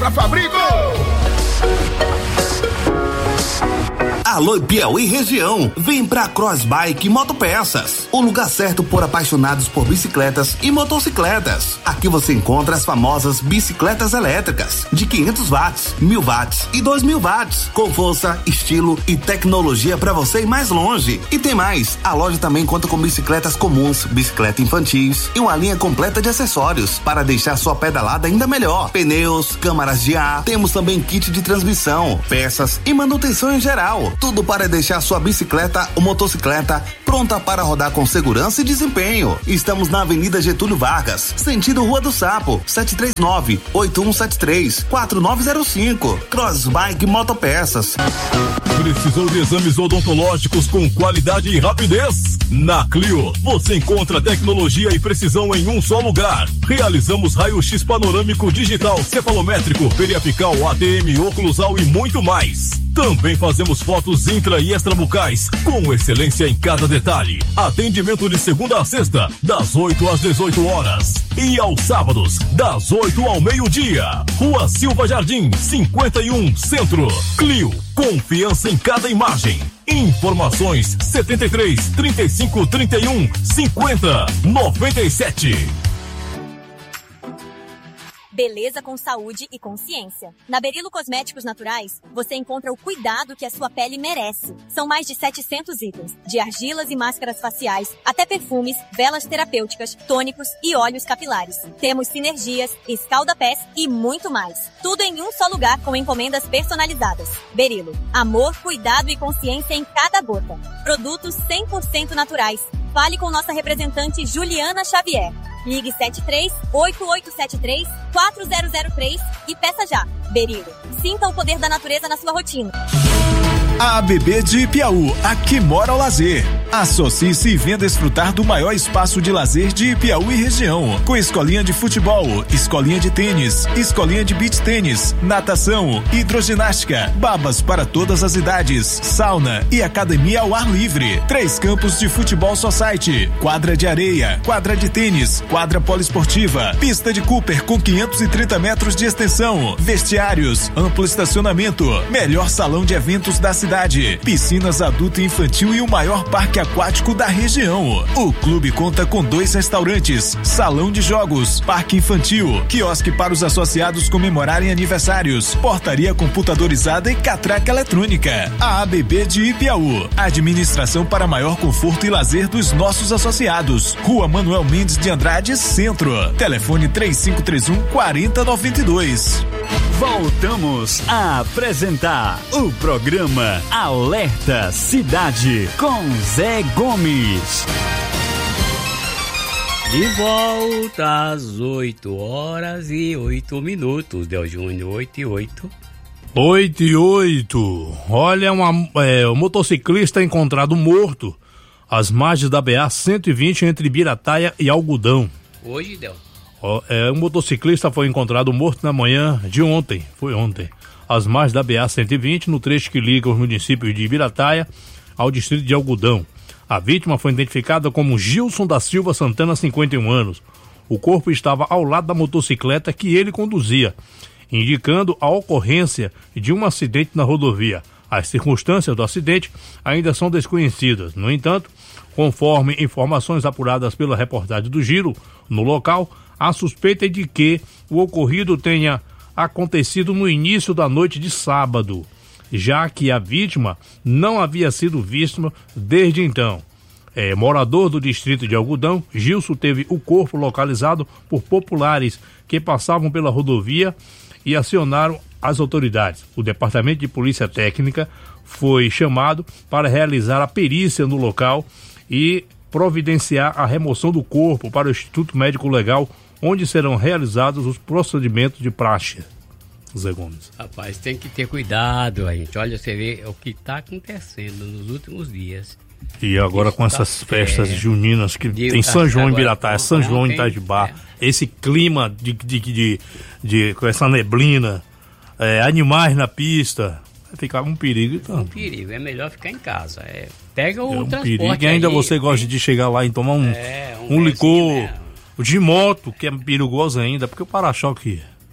pra Fabrico! Alô Piauí região, vem pra Crossbike Motopeças, o lugar certo por apaixonados por bicicletas e motocicletas. Aqui você encontra as famosas bicicletas elétricas de 500 watts, 1000 watts e 2000 watts, com força, estilo e tecnologia para você ir mais longe. E tem mais, a loja também conta com bicicletas comuns, bicicleta infantis e uma linha completa de acessórios para deixar sua pedalada ainda melhor. Pneus, câmaras de ar, temos também kit de transmissão, peças e manutenção em geral. Tudo para deixar sua bicicleta ou motocicleta pronta para rodar com segurança e desempenho. Estamos na Avenida Getúlio Vargas, sentido Rua do Sapo, 739-8173-4905. Crossbike Motopeças. Precisou de exames odontológicos com qualidade e rapidez? Na Clio, você encontra tecnologia e precisão em um só lugar. Realizamos raio-x panorâmico digital, cefalométrico, periapical, ATM, oclusal e muito mais. Também fazemos fotos intra e extrabucais, com excelência em cada detalhe. Atendimento de segunda a sexta, das 8 às 18 horas. E aos sábados, das 8 ao meio-dia. Rua Silva Jardim, 51, Centro. Clio, confiança em cada imagem. Informações 73 35 31 50 97. Beleza com saúde e consciência. Na Berilo Cosméticos Naturais, você encontra o cuidado que a sua pele merece. São mais de 700 itens, de argilas e máscaras faciais, até perfumes, velas terapêuticas, tônicos e óleos capilares. Temos sinergias, escalda-pés e muito mais. Tudo em um só lugar com encomendas personalizadas. Berilo, amor, cuidado e consciência em cada gota. Produtos 100% naturais. Fale com nossa representante Juliana Xavier. Ligue 73-8873-4003 e peça já. Berilo, sinta o poder da natureza na sua rotina. A ABB de Ipiaú, aqui mora o lazer. Associe-se e venha desfrutar do maior espaço de lazer de Ipiaú e região, com escolinha de futebol, escolinha de tênis, escolinha de beach tênis, natação, hidroginástica, babas para todas as idades, sauna e academia ao ar livre. 3 campos de futebol society, quadra de areia, quadra de tênis, quadra poliesportiva, pista de Cooper com 530 metros de extensão, vestiários, amplo estacionamento, melhor salão de eventos da cidade, piscinas adulto e infantil e o maior parque aquático da região. O clube conta com 2 restaurantes, salão de jogos, parque infantil, quiosque para os associados comemorarem aniversários, portaria computadorizada e catraca eletrônica. A ABB de Ipiaú, administração para maior conforto e lazer dos nossos associados. Rua Manuel Mendes de Andrade, Centro. Telefone 3531-4092. Voltamos a apresentar o programa Alerta Cidade com Zé Gomes. De volta às 8h08. Del Júnior, 8h08. 8h08. Olha, o motociclista encontrado morto às margens da BA-120 entre Birataia e Algodão. Hoje, Del. Um motociclista foi encontrado morto na manhã de ontem, às margens da BA-120, no trecho que liga os municípios de Ibirataia ao distrito de Algodão. A vítima foi identificada como Gilson da Silva Santana, 51 anos. O corpo estava ao lado da motocicleta que ele conduzia, indicando a ocorrência de um acidente na rodovia. As circunstâncias do acidente ainda são desconhecidas. No entanto, conforme informações apuradas pela reportagem do Giro, no local, a suspeita é de que o ocorrido tenha acontecido no início da noite de sábado, já que a vítima não havia sido vista desde então. Morador do distrito de Algodão, Gilson teve o corpo localizado por populares que passavam pela rodovia e acionaram as autoridades. O Departamento de Polícia Técnica foi chamado para realizar a perícia no local e providenciar a remoção do corpo para o Instituto Médico Legal, onde serão realizados os procedimentos de praxe. Zé Gomes. Rapaz, tem que ter cuidado, a gente. Olha, você vê o que está acontecendo nos últimos dias. E agora com essas festas juninas que tem São João em Birataia, São João em Itajubá, esse clima com essa neblina, animais na pista, vai ficar um perigo. Então. Um perigo, é melhor ficar em casa. Pega o transporte perigo. E ainda você gosta de chegar lá e tomar um licor de moto, que é perigoso ainda, porque o para-choque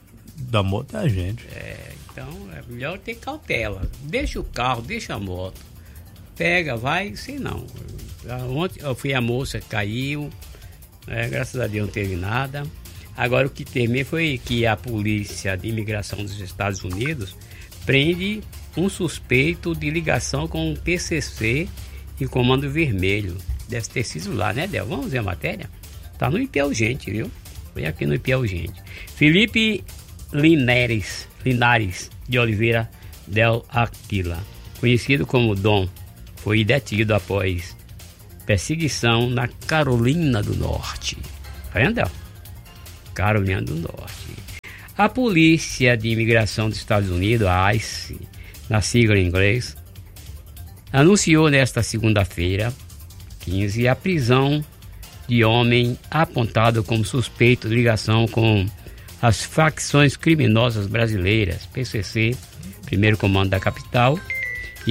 da moto é a gente. Então é melhor ter cautela. Deixa o carro, deixa a moto. Pega, vai, se não. Ontem eu fui a moça, caiu, graças a Deus não teve nada. Agora o que temei foi que a polícia de imigração dos Estados Unidos prende um suspeito de ligação com o PCC e Comando Vermelho. Deve ter sido lá, né, Del? Vamos ver a matéria? Tá no IP Urgente, viu? Foi aqui no IP Urgente. Felipe Linares de Oliveira Del Aquila, conhecido como Dom, foi detido após perseguição na Carolina do Norte. Tá vendo, Del? Carolina do Norte. A Polícia de Imigração dos Estados Unidos, a ICE, na sigla em inglês, anunciou nesta segunda-feira, 15, a prisão de homem apontado como suspeito de ligação com as facções criminosas brasileiras, PCC, Primeiro Comando da Capital, e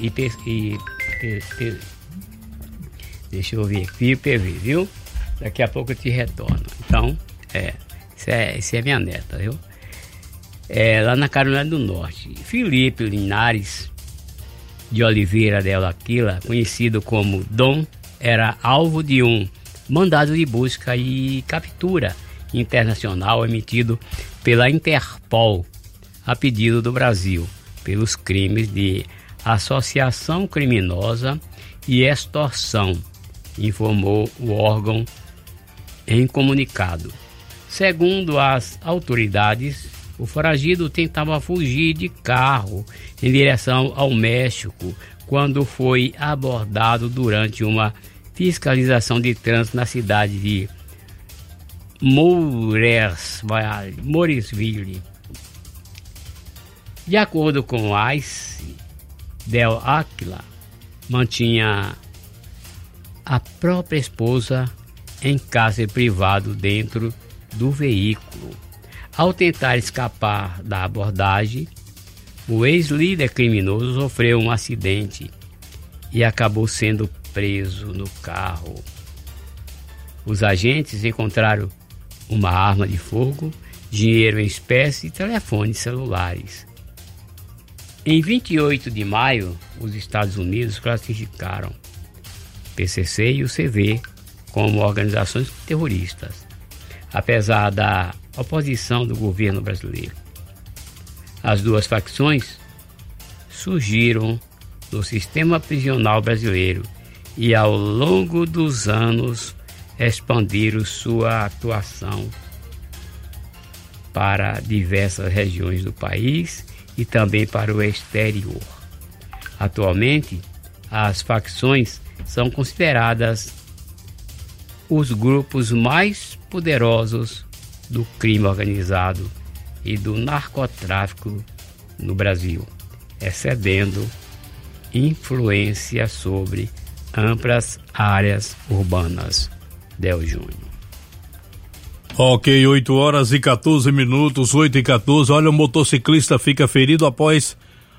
deixa eu ver aqui, PV, viu? Daqui a pouco eu te retorno. Então, isso é minha neta, viu? Lá na Carolina do Norte. Felipe Linares de Oliveira Del Aquila, conhecido como Dom, era alvo de um mandado de busca e captura internacional emitido pela Interpol a pedido do Brasil pelos crimes de associação criminosa e extorsão, informou o órgão em comunicado. Segundo as autoridades, o foragido tentava fugir de carro em direção ao México quando foi abordado durante uma fiscalização de trânsito na cidade de Morrisville. De acordo com o ICE, Del Aquila mantinha a própria esposa em cárcere privado dentro do veículo. Ao tentar escapar da abordagem, o ex-líder criminoso sofreu um acidente e acabou sendo preso no carro. Os agentes encontraram uma arma de fogo, dinheiro em espécie e telefones celulares. Em 28 de maio, os Estados Unidos classificaram PCC e o CV como organizações terroristas, apesar da oposição do governo brasileiro. As duas facções surgiram no sistema prisional brasileiro e, ao longo dos anos, expandiram sua atuação para diversas regiões do país e também para o exterior. Atualmente, as facções são consideradas os grupos mais poderosos do crime organizado e do narcotráfico no Brasil, excedendo influência sobre amplas áreas urbanas. Del Júnior. Ok, 8 horas e 14 minutos, 8 e 14. Olha, o motociclista fica ferido após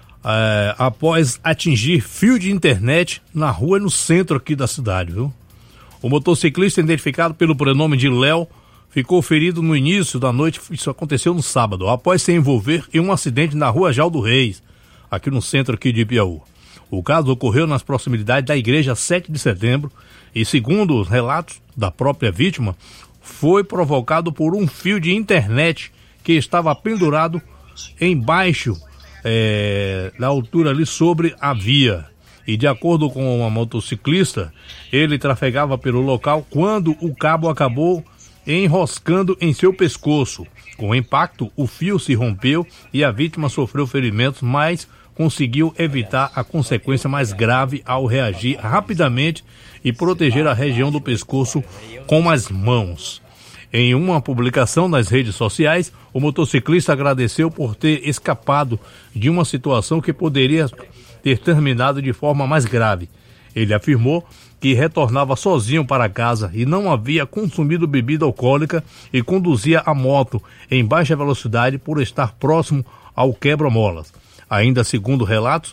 atingir fio de internet na rua e no centro aqui da cidade, viu? O motociclista, identificado pelo prenome de Léo, ficou ferido no início da noite. Isso aconteceu no sábado, após se envolver em um acidente na rua Jaldo Reis, aqui no centro aqui de Ipiaú. O caso ocorreu nas proximidades da igreja 7 de setembro e, segundo os relatos da própria vítima, foi provocado por um fio de internet que estava pendurado embaixo da altura ali sobre a via. E, de acordo com uma motociclista, ele trafegava pelo local quando o cabo acabou enroscando em seu pescoço. Com o impacto, o fio se rompeu e a vítima sofreu ferimentos, mas conseguiu evitar a consequência mais grave ao reagir rapidamente e proteger a região do pescoço com as mãos. Em uma publicação nas redes sociais, o motociclista agradeceu por ter escapado de uma situação que poderia ter terminado de forma mais grave. Ele afirmou que retornava sozinho para casa e não havia consumido bebida alcoólica e conduzia a moto em baixa velocidade por estar próximo ao quebra-molas. Ainda segundo relatos,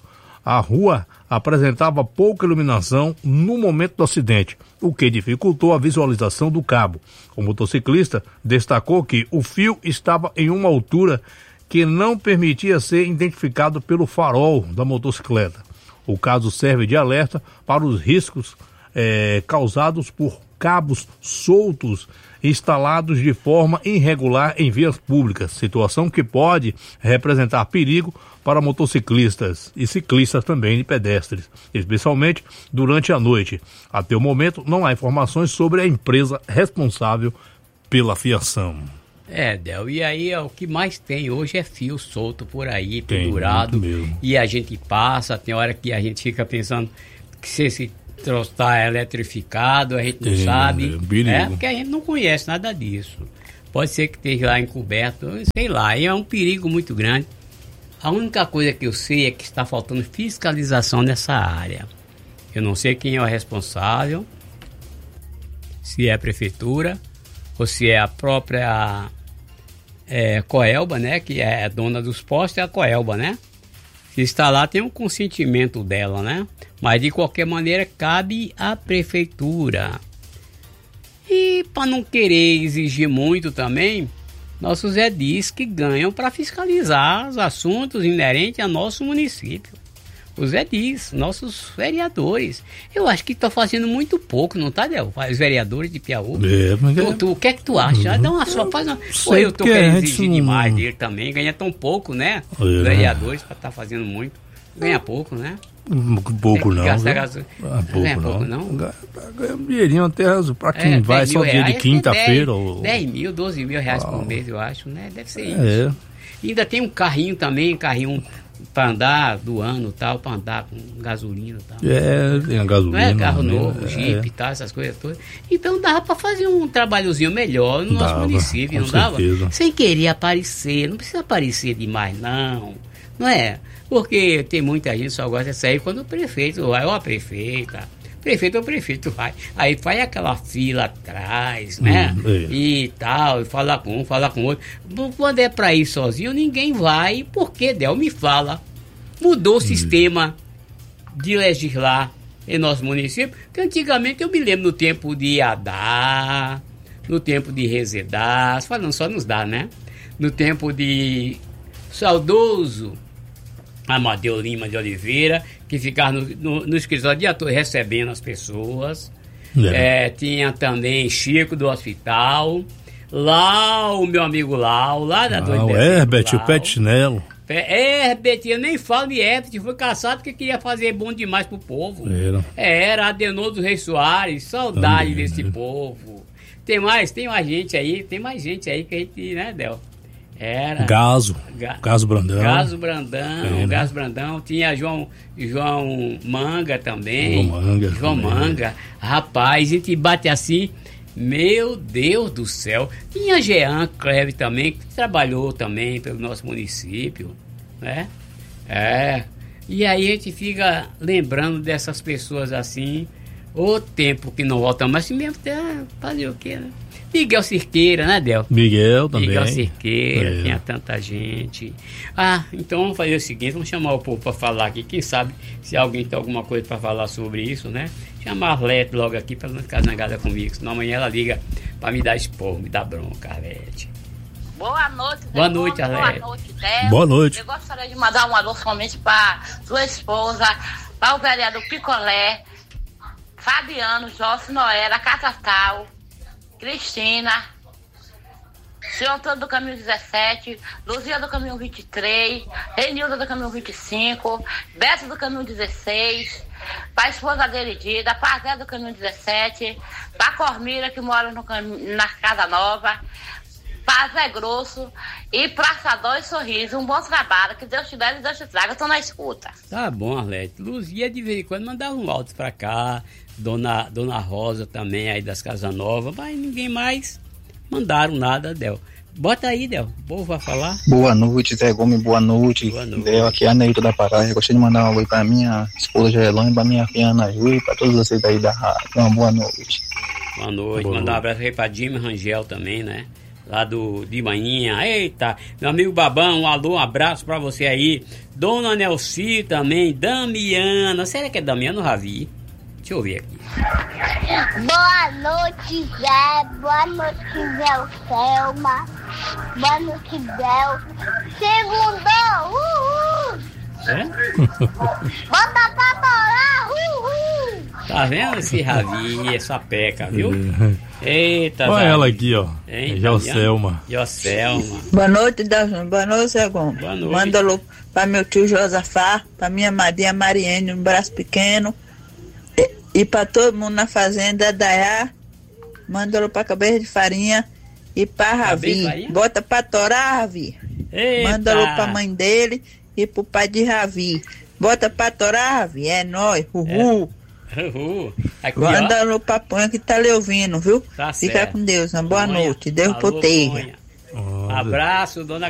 A rua apresentava pouca iluminação no momento do acidente, o que dificultou a visualização do cabo. O motociclista destacou que o fio estava em uma altura que não permitia ser identificado pelo farol da motocicleta. O caso serve de alerta para os riscos causados por cabos soltos instalados de forma irregular em vias públicas, situação que pode representar perigo para motociclistas e ciclistas também e pedestres, especialmente durante a noite. Até o momento não há informações sobre a empresa responsável pela fiação. Del, e aí o que mais tem hoje é fio solto por aí, pendurado, e a gente passa, tem hora que a gente fica pensando que se esse troço está eletrificado, a gente não sabe, porque a gente não conhece nada disso. Pode ser que esteja lá encoberto, sei lá, e é um perigo muito grande. A única coisa que eu sei é que está faltando fiscalização nessa área. Eu não sei quem é o responsável, se é a prefeitura ou se é a própria Coelba, né, que é dona dos postos, é a Coelba, né? Se está lá, tem um consentimento dela, né? Mas de qualquer maneira cabe à prefeitura. E para não querer exigir muito também, nossos edis que ganham para fiscalizar os assuntos inerentes ao nosso município. Os edis, nossos vereadores. Eu acho que estão fazendo muito pouco, não tá, Del? Os vereadores de Piauí. O que é que tu acha? Dá uma só, faz uma... eu tô querendo exigir demais dele também. Ganha tão pouco, né? Os vereadores para estar fazendo muito. Ganha pouco, né? Pouco não. Pouco não. Ganha um dinheirinho até para quem vai só dia de quinta-feira. 10 mil, 12 mil reais por mês, eu acho, né? Deve ser isso. E ainda tem um carrinho também, para andar do ano tal, para andar com gasolina e tal. Tem a gasolina. Não é carro novo, Jeep e tal, essas coisas todas. Então dava para fazer um trabalhozinho melhor no nosso município, não dava? Sem querer aparecer, não precisa aparecer demais, não é? Porque tem muita gente que só gosta de sair quando o prefeito vai, ou a prefeita. Prefeito ou prefeito vai. Aí faz aquela fila atrás, né? E tal, e fala com um, fala com outro. Quando é para ir sozinho, ninguém vai. Porque, Del, me fala. Mudou o sistema de legislar em nosso município, que antigamente eu me lembro no tempo de Adá, no tempo de Rezedá, falando só nos dá, né? No tempo de saudoso Amadeu Lima de Oliveira, que ficava no escritório de ator recebendo as pessoas. Tinha também Chico do hospital. Lá o meu amigo Lau, lá da o Herbert, o Pet Chinelo. Herbert, eu nem falo de Herbert, foi caçado porque queria fazer bom demais pro povo. Era Adenor dos Reis Soares, saudade também, desse povo. Tem mais gente aí que a gente, né, Del? Era Gaso Brandão. Gaso Brandão. Tinha João Manga também. João Manga. Rapaz, a gente bate assim, meu Deus do céu. Tinha Jean Cleve também, que trabalhou também pelo nosso município, né? E aí a gente fica lembrando dessas pessoas assim, o tempo que não volta mais, assim mesmo, fazer o quê, né? Miguel Cirqueira, né, Del? Miguel também. Miguel Cirqueira, tinha tanta gente. Então vamos fazer o seguinte, vamos chamar o povo para falar aqui. Quem sabe se alguém tem alguma coisa para falar sobre isso, né? Chamar a Arlete logo aqui para não ficar zangada comigo, senão amanhã ela liga para me dar esporro, me dar bronca, Arlete. Boa noite, Zé. Boa noite, Arlete. Boa noite, Del. Boa noite. Eu gostaria de mandar um alô somente para sua esposa, para o vereador Picolé, Fabiano, José Noela, Catatal, Cristina, Senhor Antônio do Caminho 17, Luzia do Caminho 23, Renilda do Caminho 25, Beto do Caminho 16, para a esposa dele, Dida, para Zé do Caminho 17, para Cormira, que mora na Casa Nova, para Zé Grosso e Praça 2 Sorriso. Um bom trabalho, que Deus te dê e Deus te traga, eu estou na escuta. Tá bom, Arlete. Luzia de vez em quando mandava um áudio para cá. Dona Rosa também aí das Casas Novas, mas ninguém mais mandaram nada, Del. Bota aí, Del, o povo vai falar. Boa noite, Zé Gomes, boa noite. Del, aqui é a Neilton da Paraíba. Gostaria de mandar um oi para minha esposa Gelane, para minha filha Ana Júlia e para todos vocês aí da rádio. Uma boa noite. Boa noite, mandar um abraço aí para Jimmy Rangel também, né? lá de manhã. Eita, meu amigo Babão, um alô, um abraço pra você aí. Dona Nelci também, Damiana. Será que é Damiana ou Ravi? Deixa eu ver aqui. Boa noite, Zé. Boa noite, Zé Selma. Boa noite, Zé. Segundou, uhul. É? Bota pra torar, uhul. Tá vendo esse Ravi, essa peca, viu? Eita, olha ela aqui, ó. Joselma. Boa noite, boa noite, Zé Gomes. Boa noite. Manda alô pra meu tio Josafá, pra minha madrinha Mariene, um braço pequeno. E pra todo mundo na fazenda, Dayá. Manda alô pra cabeça de farinha. E pra Ravi. Bota pra torar, Ravi. Eita. Manda alô pra mãe dele e pro pai de Ravi. Bota pra torar, Ravi. É nóis. Uhul. Uhul. Aqui, manda alô pra Ponha que tá lhe ouvindo, viu? Tá Fica certo. com Deus. Uma boa noite. Deus Alô, proteja. Abraço, dona